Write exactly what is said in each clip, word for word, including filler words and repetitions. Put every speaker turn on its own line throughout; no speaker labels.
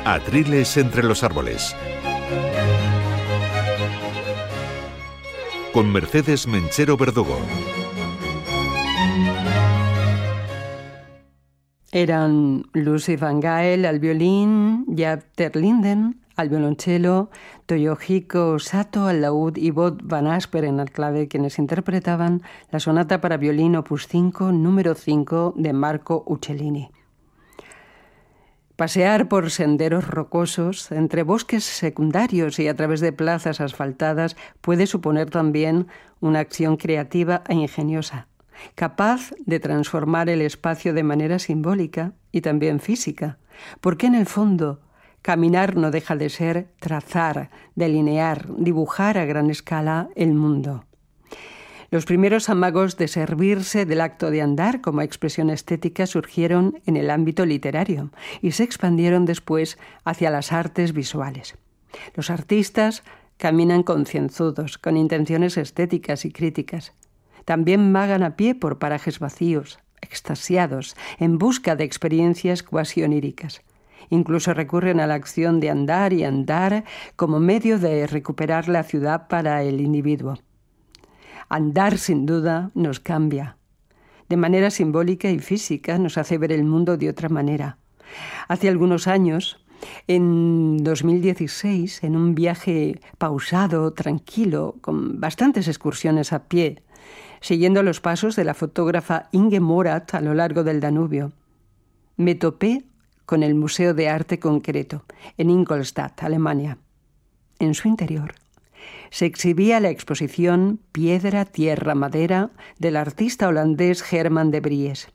Atriles entre los árboles. Con Mercedes Menchero Verdugo.
Eran Lucy Van Gael al violín, Jaap ter Linden al violonchelo, Toyohiko Sato al laúd y Bob Van Asperen al clave, quienes interpretaban la sonata para violín opus cinco, número cinco de Marco Uccellini. Pasear por senderos rocosos, entre bosques secundarios y a través de plazas asfaltadas puede suponer también una acción creativa e ingeniosa, capaz de transformar el espacio de manera simbólica y también física, porque en el fondo caminar no deja de ser trazar, delinear, dibujar a gran escala el mundo. Los primeros amagos de servirse del acto de andar como expresión estética surgieron en el ámbito literario y se expandieron después hacia las artes visuales. Los artistas caminan concienzudos, con intenciones estéticas y críticas. También vagan a pie por parajes vacíos, extasiados, en busca de experiencias cuasi oníricas. Incluso recurren a la acción de andar y andar como medio de recuperar la ciudad para el individuo. Andar, sin duda, nos cambia. De manera simbólica y física nos hace ver el mundo de otra manera. Hace algunos años, en dos mil dieciséis, en un viaje pausado, tranquilo, con bastantes excursiones a pie, siguiendo los pasos de la fotógrafa Inge Morat a lo largo del Danubio, me topé con el Museo de Arte Concreto, en Ingolstadt, Alemania. En su interior se exhibía la exposición Piedra, Tierra, Madera del artista holandés Herman de Vries.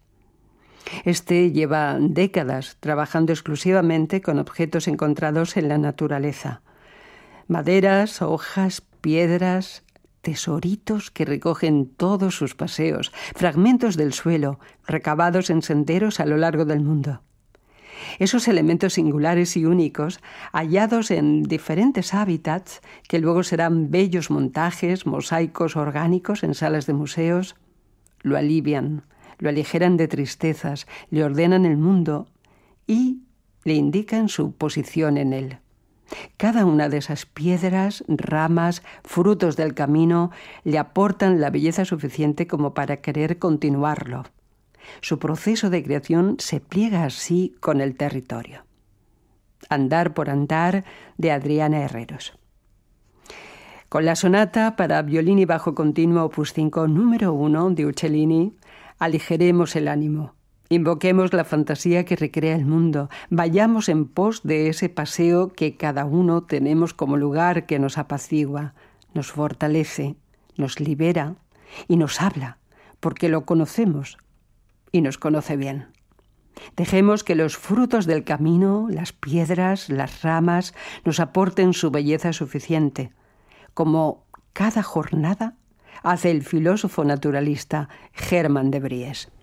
Este lleva décadas trabajando exclusivamente con objetos encontrados en la naturaleza. Maderas, hojas, piedras, tesoritos que recogen todos sus paseos, fragmentos del suelo, recabados en senderos a lo largo del mundo. Esos elementos singulares y únicos, hallados en diferentes hábitats, que luego serán bellos montajes, mosaicos orgánicos en salas de museos, lo alivian, lo aligeran de tristezas, le ordenan el mundo y le indican su posición en él. Cada una de esas piedras, ramas, frutos del camino le aportan la belleza suficiente como para querer continuarlo. Su proceso de creación se pliega así con el territorio. Andar por andar, de Adriana Herreros. Con la sonata para violín y bajo continuo opus cinco, número uno de Uccellini, aligeremos el ánimo. Invoquemos la fantasía que recrea el mundo. Vayamos en pos de ese paseo que cada uno tenemos como lugar que nos apacigua, nos fortalece, nos libera y nos habla, porque lo conocemos y nos conoce bien. Dejemos que los frutos del camino, las piedras, las ramas, nos aporten su belleza suficiente, como cada jornada hace el filósofo naturalista Herman de Vries.